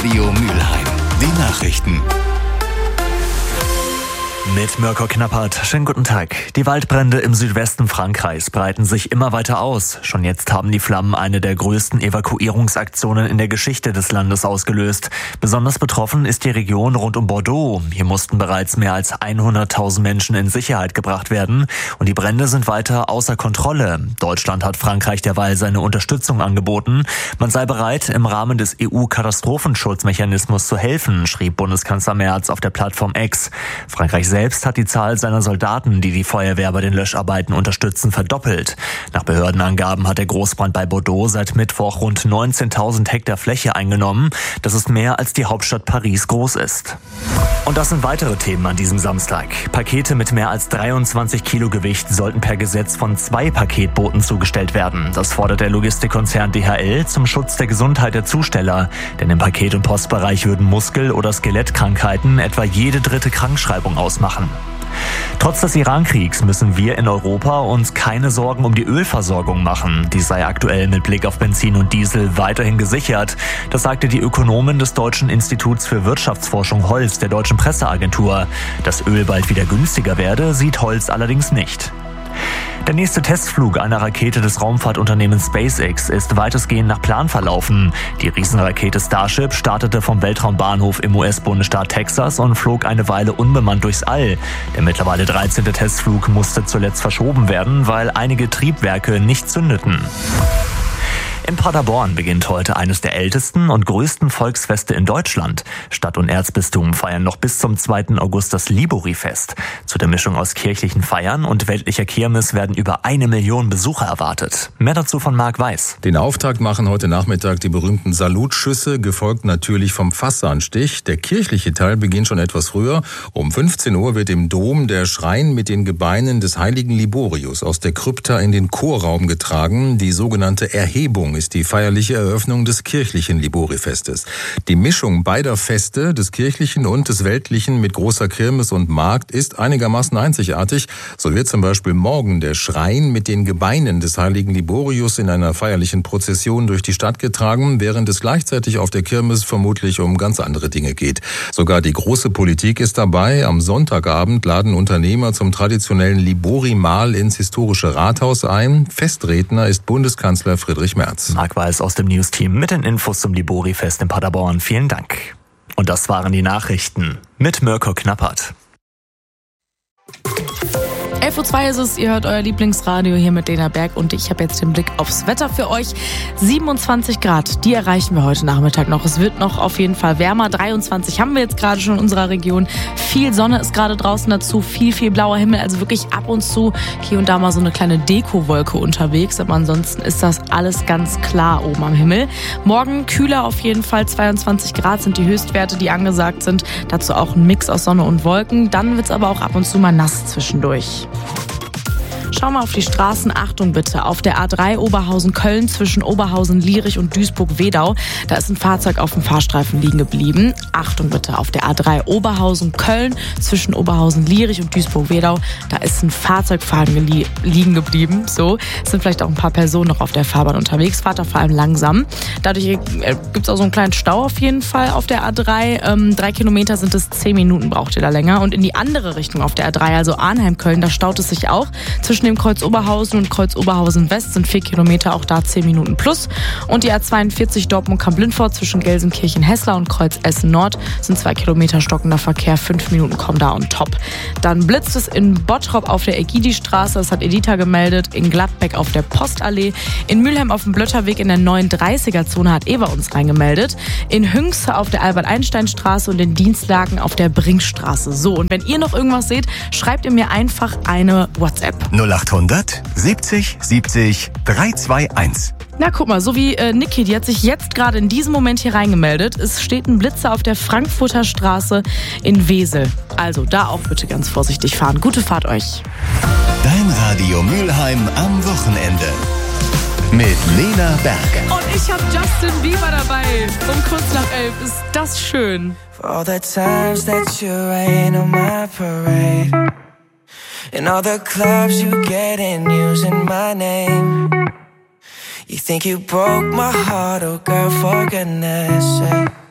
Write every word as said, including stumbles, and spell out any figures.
Radio Mülheim. Die Nachrichten. Mit Mirko Knappert. Schönen guten Tag. Die Waldbrände im Südwesten Frankreichs breiten sich immer weiter aus. Schon jetzt haben die Flammen eine der größten Evakuierungsaktionen in der Geschichte des Landes ausgelöst. Besonders betroffen ist die Region rund um Bordeaux. Hier mussten bereits mehr als hunderttausend Menschen in Sicherheit gebracht werden. Und die Brände sind weiter außer Kontrolle. Deutschland hat Frankreich derweil seine Unterstützung angeboten. Man sei bereit, im Rahmen des E U-Katastrophenschutzmechanismus zu helfen, schrieb Bundeskanzler Merz auf der Plattform X. Frankreich selbst hat die Zahl seiner Soldaten, die die Feuerwehr bei den Löscharbeiten unterstützen, verdoppelt. Nach Behördenangaben hat der Großbrand bei Bordeaux seit Mittwoch rund neunzehntausend Hektar Fläche eingenommen. Das ist mehr, als die Hauptstadt Paris groß ist. Und das sind weitere Themen an diesem Samstag. Pakete mit mehr als dreiundzwanzig Kilo Gewicht sollten per Gesetz von zwei Paketbooten zugestellt werden. Das fordert der Logistikkonzern D H L zum Schutz der Gesundheit der Zusteller. Denn im Paket- und Postbereich würden Muskel- oder Skelettkrankheiten etwa jede dritte Krankschreibung ausmachen. Trotz des Irankriegs müssen wir in Europa uns keine Sorgen um die Ölversorgung machen. Die sei aktuell mit Blick auf Benzin und Diesel weiterhin gesichert. Das sagte die Ökonomin des Deutschen Instituts für Wirtschaftsforschung Holz der Deutschen Presseagentur. Dass Öl bald wieder günstiger werde, sieht Holz allerdings nicht. Der nächste Testflug einer Rakete des Raumfahrtunternehmens SpaceX ist weitestgehend nach Plan verlaufen. Die Riesenrakete Starship startete vom Weltraumbahnhof im U S-Bundesstaat Texas und flog eine Weile unbemannt durchs All. Der mittlerweile dreizehnte Testflug musste zuletzt verschoben werden, weil einige Triebwerke nicht zündeten. In Paderborn beginnt heute eines der ältesten und größten Volksfeste in Deutschland. Stadt und Erzbistum feiern noch bis zum zweiten August das Libori-Fest. Zu der Mischung aus kirchlichen Feiern und weltlicher Kirmes werden über eine Million Besucher erwartet. Mehr dazu von Marc Weiß. Den Auftakt machen heute Nachmittag die berühmten Salutschüsse, gefolgt natürlich vom Fassanstich. Der kirchliche Teil beginnt schon etwas früher. Um fünfzehn Uhr wird im Dom der Schrein mit den Gebeinen des heiligen Liborius aus der Krypta in den Chorraum getragen. Die sogenannte Erhebung ist die feierliche Eröffnung des kirchlichen Libori-Festes. Die Mischung beider Feste, des kirchlichen und des weltlichen mit großer Kirmes und Markt, ist einigermaßen einzigartig. So wird zum Beispiel morgen der Schrein mit den Gebeinen des heiligen Liborius in einer feierlichen Prozession durch die Stadt getragen, während es gleichzeitig auf der Kirmes vermutlich um ganz andere Dinge geht. Sogar die große Politik ist dabei. Am Sonntagabend laden Unternehmer zum traditionellen Libori-Mahl ins historische Rathaus ein. Festredner ist Bundeskanzler Friedrich Merz. Marc Weiß aus dem News-Team mit den Infos zum Libori-Fest in Paderborn. Vielen Dank. Und das waren die Nachrichten mit Mirko Knappert. elf Uhr zwei ist es, ihr hört euer Lieblingsradio hier mit Lena Berg und ich habe jetzt den Blick aufs Wetter für euch. siebenundzwanzig Grad, die erreichen wir heute Nachmittag noch. Es wird noch auf jeden Fall wärmer. dreiundzwanzig haben wir jetzt gerade schon in unserer Region. Viel Sonne ist gerade draußen dazu, viel, viel blauer Himmel. Also wirklich ab und zu hier und da mal so eine kleine Dekowolke unterwegs. Aber ansonsten ist das alles ganz klar oben am Himmel. Morgen kühler auf jeden Fall. zweiundzwanzig Grad sind die Höchstwerte, die angesagt sind. Dazu auch ein Mix aus Sonne und Wolken. Dann wird es aber auch ab und zu mal nass zwischendurch. Schauen wir auf die Straßen. Achtung bitte. Auf der A drei Oberhausen-Köln zwischen Oberhausen-Lierich und Duisburg-Wedau. Da ist ein Fahrzeug auf dem Fahrstreifen liegen geblieben. Achtung bitte. Auf der A drei Oberhausen-Köln zwischen Oberhausen-Lierich und Duisburg-Wedau. Da ist ein Fahrzeugfahren li- liegen geblieben. So. Es sind vielleicht auch ein paar Personen noch auf der Fahrbahn unterwegs. Fahrt da vor allem langsam. Dadurch äh, gibt es auch so einen kleinen Stau auf jeden Fall auf der A drei. Ähm, drei Kilometer sind es, zehn Minuten braucht ihr da länger. Und in die andere Richtung auf der A drei, also Arnheim-Köln, da staut es sich auch. Zwischen dem Kreuz Oberhausen und Kreuz Oberhausen West sind vier Kilometer, auch da zehn Minuten plus. Und die A zweiundvierzig Dortmund-Kamp-Lindfort zwischen Gelsenkirchen-Hessler und Kreuz Essen Nord sind zwei Kilometer stockender Verkehr, fünf Minuten kommen da on top. Dann blitzt es in Bottrop auf der Egidi-Straße, das hat Edita gemeldet, in Gladbeck auf der Postallee, in Mülheim auf dem Blötterweg in der neununddreißiger-Zone hat Eva uns reingemeldet, in Hünxe auf der Albert-Einstein-Straße und in Dienstlaken auf der Brinkstraße. So, und wenn ihr noch irgendwas seht, schreibt ihr mir einfach eine WhatsApp. null achthundert siebzig siebzig dreihundertzweiundundzwanzig. Na, guck mal, so wie äh, Niki, die hat sich jetzt gerade in diesem Moment hier reingemeldet. Es steht ein Blitzer auf der Frankfurter Straße in Wesel. Also da auch bitte ganz vorsichtig fahren. Gute Fahrt euch. Dein Radio Mülheim am Wochenende. Mit Lena Berg. Und ich habe Justin Bieber dabei. Um kurz nach elf. Ist das schön. For all the times that you rain on my parade. In all the clubs you get in using my name. You think you broke my heart, oh girl, for goodness sake.